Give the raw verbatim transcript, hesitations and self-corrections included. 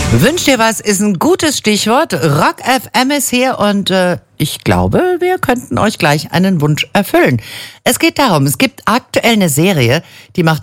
Wünsch dir was ist ein gutes Stichwort. Rock F M ist hier und äh, ich glaube, wir könnten euch gleich einen Wunsch erfüllen. Es geht darum, es gibt aktuell eine Serie, die macht